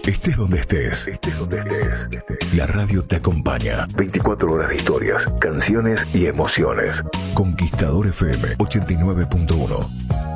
Estés donde estés. La radio te acompaña. 24 horas de historias, canciones y emociones. Conquistador FM 89.1.